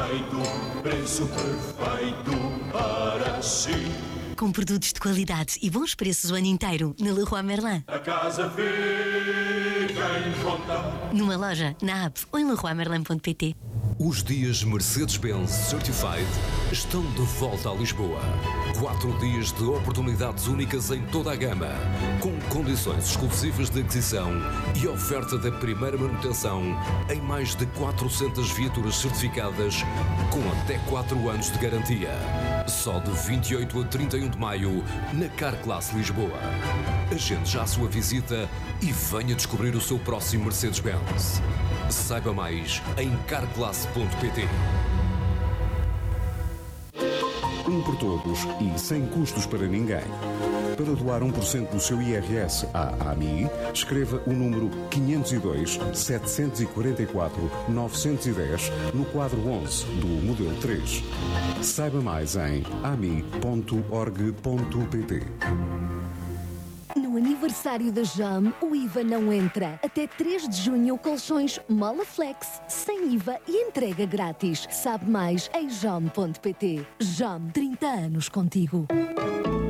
perfeito, preço perfeito para si. Com produtos de qualidade e bons preços o ano inteiro, na Leroy Merlin. A casa fica em conta. Numa loja, na app ou em leroymerlin.pt. Os dias Mercedes-Benz Certified estão de volta a Lisboa. 4 dias de oportunidades únicas em toda a gama, com condições exclusivas de aquisição e oferta da primeira manutenção em mais de 400 viaturas certificadas com até 4 anos de garantia. Só de 28 a 31 de maio na Carclass Lisboa. Agende já a sua visita e venha descobrir o seu próximo Mercedes-Benz. Saiba mais em carclass.pt. Um por todos e sem custos para ninguém. Para doar 1% do seu IRS à AMI, escreva o número 502 744 910 no quadro 11 do modelo 3. Saiba mais em ami.org.pt. No aniversário da JAM, o IVA não entra. Até 3 de junho, colchões Molaflex, sem IVA e entrega grátis. Sabe mais em jam.pt. JAM, 30 anos contigo.